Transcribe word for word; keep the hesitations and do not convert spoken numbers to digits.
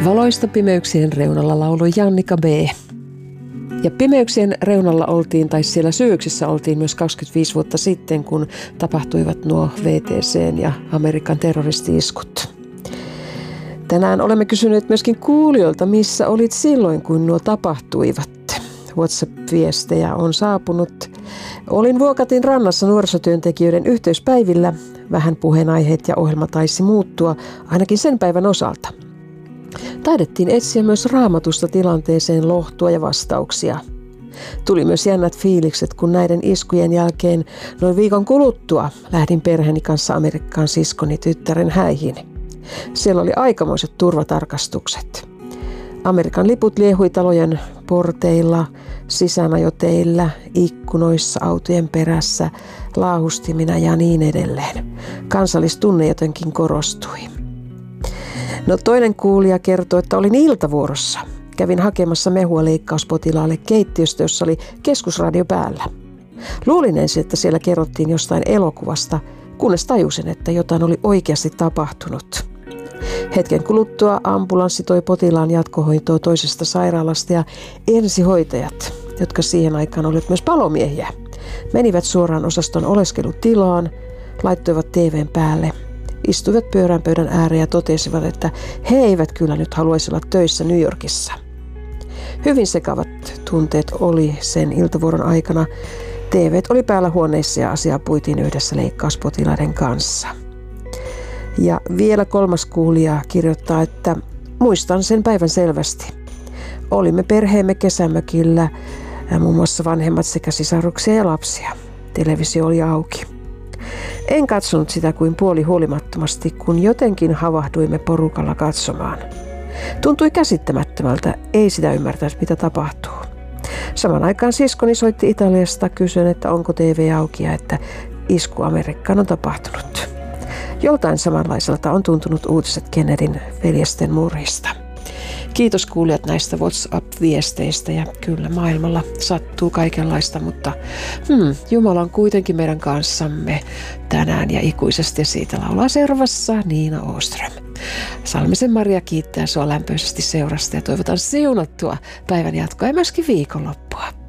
Valoista pimeyksien reunalla lauloi Jannika B. Ja pimeyksien reunalla oltiin, tai siellä syöksessä oltiin myös kaksikymmentäviisi vuotta sitten, kun tapahtuivat nuo V T C:n ja Amerikan terroristi-iskut. Tänään olemme kysyneet myöskin kuulijoilta, missä olit silloin, kun nuo tapahtuivat. WhatsApp-viestejä on saapunut. Olin Vuokatin rannassa nuorisotyöntekijöiden yhteyspäivillä. Vähän puheenaiheet ja ohjelma taisi muuttua, ainakin sen päivän osalta. Taidettiin etsiä myös Raamatusta tilanteeseen lohtua ja vastauksia. Tuli myös jännät fiilikset, kun näiden iskujen jälkeen noin viikon kuluttua lähdin perheeni kanssa Amerikkaan siskoni tyttären häihin. Siellä oli aikamoiset turvatarkastukset. Amerikan liput liehui talojen porteilla, sisäänajoteillä, ikkunoissa, autojen perässä, laahustimina ja niin edelleen. Kansallistunne jotenkin korostui. No toinen kuulija kertoi, että olin iltavuorossa. Kävin hakemassa mehua leikkauspotilaalle keittiöstä, jossa oli keskusradio päällä. Luulin ensin, että siellä kerrottiin jostain elokuvasta, kunnes tajusin, että jotain oli oikeasti tapahtunut. Hetken kuluttua ambulanssi toi potilaan jatkohoitoa toisesta sairaalasta ja ensihoitajat, jotka siihen aikaan olivat myös palomiehiä, menivät suoraan osaston oleskelutilaan, laittoivat T V:n päälle, istuivat pyörän pöydän ääreen ja totesivat, että he eivät kyllä nyt haluaisi olla töissä New Yorkissa. Hyvin sekavat tunteet oli sen iltavuoron aikana. T V:t oli päällä huoneissa ja asiaa puitiin yhdessä leikkauspotilaiden kanssa. Ja vielä kolmas kuulija kirjoittaa, että muistan sen päivän selvästi. Olimme perheemme kesämökillä, muun muassa vanhemmat sekä sisaruksia ja lapsia. Televisio oli auki. En katsonut sitä kuin puoli huolimattomasti, kun jotenkin havahduimme porukalla katsomaan. Tuntui käsittämättömältä, ei sitä ymmärtäisi mitä tapahtuu. Saman aikaan siskoni soitti Italiasta kysyen, että onko T V auki ja että isku Amerikkaan on tapahtunut. Joltain samanlaiselta on tuntunut uutiset Kennedyn veljesten murhista. Kiitos kuulijat näistä WhatsApp-viesteistä ja kyllä maailmalla sattuu kaikenlaista, mutta hmm, Jumala on kuitenkin meidän kanssamme tänään ja ikuisesti ja siitä laulaa seuraavassa Niina Åström. Salmisen Maria kiittää sua lämpöisesti seurasta ja toivotan siunattua päivän jatkoa ja myöskin viikonloppua.